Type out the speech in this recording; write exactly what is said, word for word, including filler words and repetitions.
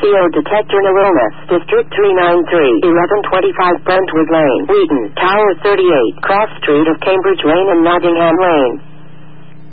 C O detector no illness. District three nine three, eleven twenty-five Brentwood Lane, Wheaton, Tower thirty-eight, Cross Street of Cambridge Lane and Nottingham Lane.